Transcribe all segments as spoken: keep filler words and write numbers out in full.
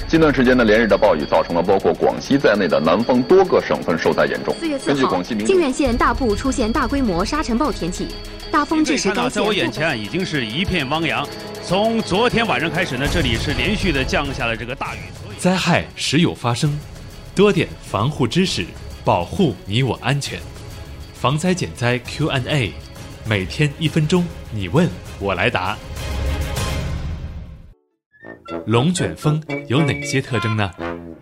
近段时间呢，连日的暴雨造成了包括广西在内的南方多个省份受灾严重。 四月四号，靖远县大部出现大规模沙尘暴天气，大风致使该县。 在我眼前已经是一片汪洋。从昨天晚上开始呢，这里是连续的降下了这个大雨。 灾害时有发生，多点防护知识，保护你我安全。防灾减灾 Q and A， 每天一分钟，你问我来答。龙卷风有哪些特征呢？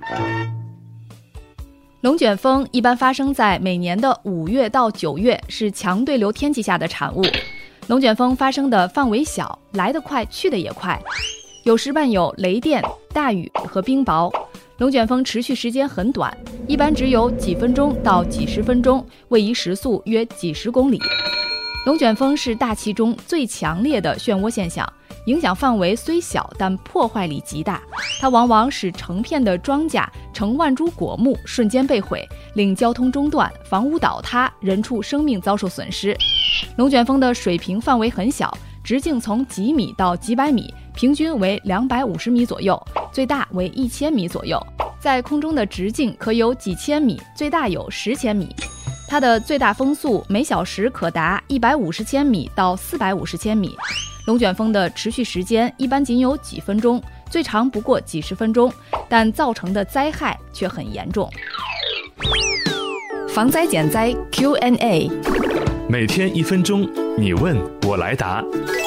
龙卷风一般发生在每年的五月到九月，是强对流天气下的产物。龙卷风发生的范围小，来得快，去得也快，有时伴有雷电、大雨和冰雹。龙卷风持续时间很短，一般只有几分钟到几十分钟，位移时速约几十公里。龙卷风是大气中最强烈的漩涡现象，影响范围虽小，但破坏力极大。它往往使成片的庄稼、成万株果木瞬间被毁，令交通中断、房屋倒塌、人畜生命遭受损失。龙卷风的水平范围很小，直径从几米到几百米，平均为两百五十米左右，最大为一千米左右。在空中的直径可有几千米，最大有十千米。它的最大风速每小时可达一百五十千米到四百五十千米。龙卷风的持续时间一般仅有几分钟，最长不过几十分钟，但造成的灾害却很严重。 防灾减灾 Q and A， 每天一分钟，你问我来答。